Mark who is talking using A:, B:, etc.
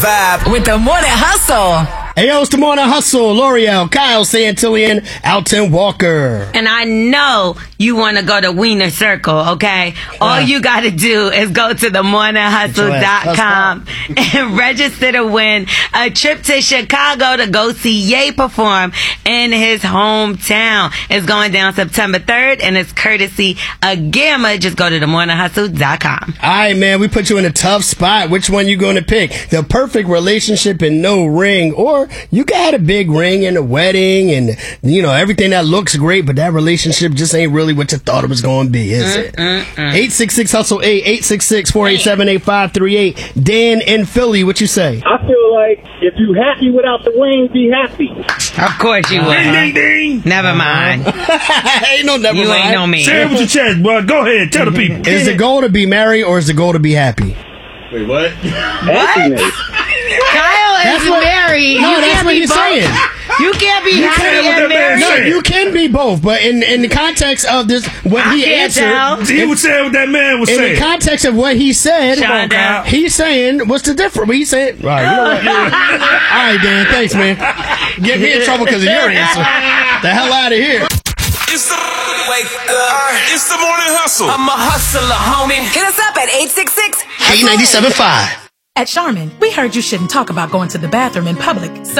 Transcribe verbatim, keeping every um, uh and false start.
A: Vibe with the Morning Hustle.
B: Hey, yo, it's the Morning Hustle. L'Oreal, Kyle Santillian, Alton Walker.
C: And I know you want to go to Wiener Circle, okay? All
B: Uh,
C: you got to do is go to the morning hustle dot com and register to win a trip to Chicago to go see Ye perform in his hometown. It's going down September third, and it's courtesy of Gamma. Just go to the morning hustle dot com.
B: All right, man, we put you in a tough spot. Which one you going to pick? The perfect relationship and no ring, or you got a big ring and a wedding and, you know, everything that looks great, but that relationship just ain't really what you thought it was going to be, is it? eight six six hustle eight, eight six six, four eight seven, eight five three eight. Dan in Philly, what you say?
D: I feel like if you happy without the ring, be happy.
C: Of course you would.
E: Ding, ding, ding.
C: Never mind.
B: Ain't no never
C: You
B: mind.
C: ain't no me.
E: Say it with your chest, boy. Go ahead. Tell the people.
B: Is the goal to be married or is the goal to be happy?
E: Wait, what?
D: Happiness.
C: Kyle is
B: That's what-
C: married.
B: No,
C: You
B: that's
C: can't
B: what
C: be
B: he's
C: both.
B: saying.
C: You can't be
E: You
C: happy
E: can't with that
C: and
E: man
C: married.
B: No,
E: saying.
B: you can be both, but in, in the context of this, what
C: I
B: he
C: can't
B: answered,
C: tell.
E: He was saying what that man was
B: in
E: saying.
B: the context of what he said,
C: Shonda.
B: he's saying, what's the difference? What he said, right, you know what? All right, Dan, thanks, man. Get me in trouble because of your answer. The hell out of here.
F: It's the wake up. It's the morning hustle. I'm a hustler, homie.
A: Hit us up at eight six six.
B: K ninety-seven point five.
G: At Charmin, we heard you shouldn't talk about going to the bathroom in public, so